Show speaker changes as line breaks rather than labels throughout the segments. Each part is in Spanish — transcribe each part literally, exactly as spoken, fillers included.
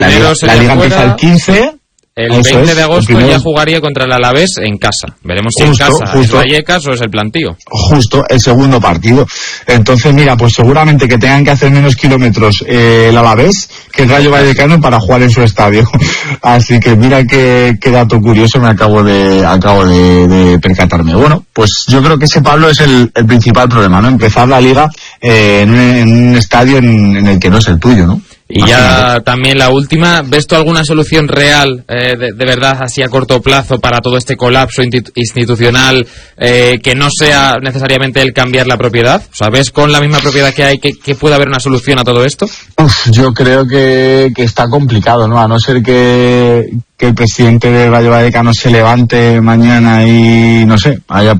La, liga, la liga empieza el quince.
El veinte de agosto ya jugaría contra el Alavés en casa. Veremos si justo, en casa justo, es Vallecas o es el plantío.
Justo, el segundo partido. Entonces, mira, pues seguramente que tengan que hacer menos kilómetros eh, el Alavés que el Rayo Vallecano para jugar en su estadio. Así que mira qué, qué dato curioso me acabo de acabo de, de percatarme. Bueno, pues yo creo que ese, Pablo, es el, el principal problema, ¿no? Empezar la liga eh, en, un, en un estadio en, en el que no es el tuyo, ¿no?
Y ya también la última, ¿ves tú alguna solución real, eh, de, de verdad, así a corto plazo para todo este colapso institucional, eh, que no sea necesariamente el cambiar la propiedad? O sea, ¿ves con la misma propiedad que hay que, que pueda haber una solución a todo esto?
Uf, yo creo que, que está complicado, ¿no? A no ser que, que el presidente del Rayo Vallecano se levante mañana y, no sé, haya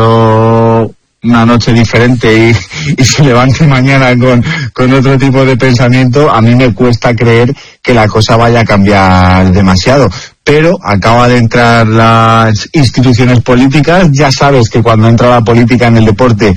pasado una noche diferente y, y se levante mañana con, con otro tipo de pensamiento, a mí me cuesta creer que la cosa vaya a cambiar demasiado. Pero acaba de entrar las instituciones políticas, ya sabes que cuando entra la política en el deporte,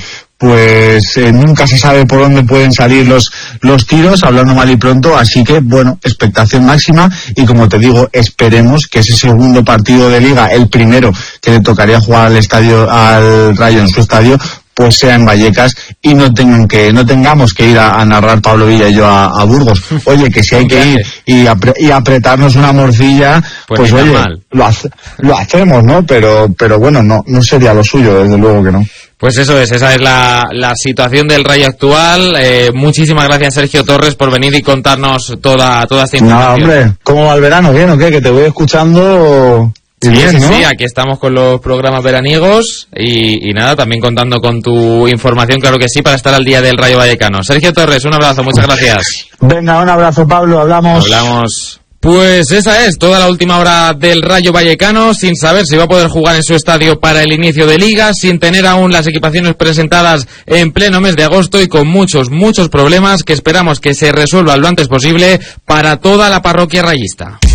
pues eh, nunca se sabe por dónde pueden salir los los tiros, hablando mal y pronto, así que, bueno, expectación máxima, y como te digo, esperemos que ese segundo partido de Liga, el primero que le tocaría jugar al estadio, al Rayo en su estadio, pues sea en Vallecas y no tengan que no tengamos que ir a, a narrar Pablo Villa y yo a, a Burgos. Oye, que si hay que ir y, apre, y apretarnos una morcilla, pues, pues oye, lo, hace, lo hacemos, ¿no? Pero pero bueno, no no sería lo suyo, desde luego que no.
Pues eso es, esa es la, la situación del Rayo actual. Eh, muchísimas gracias, Sergio Torres, por venir y contarnos toda, toda esta información.
No, hombre, ¿cómo va el verano? ¿Bien o qué? Que te voy escuchando.
Sí, bien, sí, ¿no? Sí, aquí estamos con los programas veraniegos y, y nada, también contando con tu información, claro que sí, para estar al día del Rayo Vallecano. Sergio Torres, un abrazo, muchas gracias.
Venga, un abrazo, Pablo, hablamos.
Hablamos. Pues esa es toda la última hora del Rayo Vallecano, sin saber si va a poder jugar en su estadio para el inicio de Liga, sin tener aún las equipaciones presentadas en pleno mes de agosto y con muchos, muchos problemas que esperamos que se resuelvan lo antes posible para toda la parroquia rayista.